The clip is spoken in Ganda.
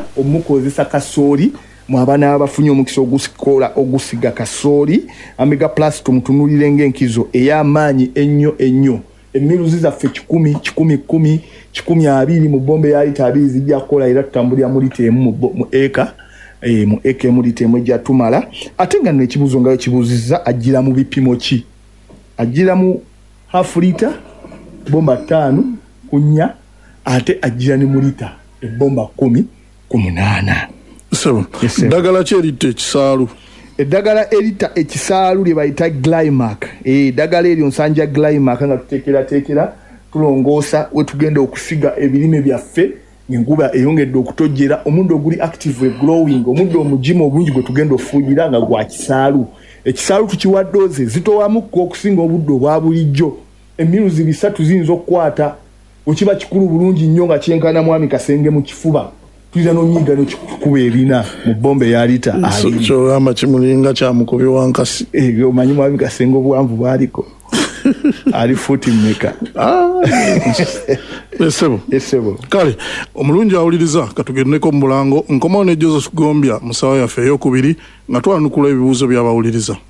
omukozesa kasooli mwabana abafunye omukisa ogusiga kasooli Amiga Plus tumutunulire ng'enkizo ey'amaanyi ennyo emiruzi zaffe 10 mu bombe ya lita 2 zijja kukola era tutambulira mu lita emu mu eka mu eka emu lita emu ejja tumala ate nga n'ekibuuzo nga kibuuzizza ajjira mu bipimo ki ajjira mu half lita bomba 5 kunya ate ajjira ne mu lita ebomba 10 ku 8 so dagala kyerita ekisaalu eddagala erita ekisaalu lye bayita Glymac eddagala eryo nsanja Glymac nga tuteekera tulongoosa we tugenda okusiga ebirime byaffe enkuba eyongedde okutojjera omuddo oguli active growing omuddo omugimu obungi gwe tugenda ofuuyira nga gwa kisaalu ekisaalu tukiwa doze zitowamukko okusinga obudde obwa bulijjo emiruzi 3 ziyinza okukwata wekiba kikulu bulungi nnyo nga kyenkana mwami Kasenge mu kifuba tuliza n'onyiga n'okikuba ebina mu bombe ya lita so ama kimulinga kya mukubi wankasi omanyi mwami Kasenge obuwanvu bwaliko ali futi mmeka esebo kale omulungi awuliriza katugendeko mu mulango nkomawo ne Joseph Gombya musawo yaffe ey'okubiri nga twanukula ebibuuzo by'abawuliriza